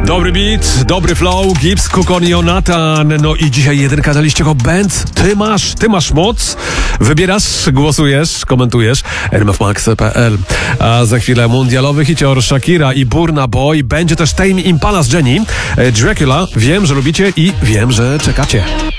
Dobry beat, dobry flow, Gibbs, Kukon i Jonathan. No i dzisiaj jedynka na liście Benz. Ty masz moc. Wybierasz, głosujesz, komentujesz. rmfmax.pl. A za chwilę mundialowy hicior Shakira i Burna Boy. Będzie też Tame Impala z Jenny. Dracula. Wiem, że lubicie i wiem, że czekacie.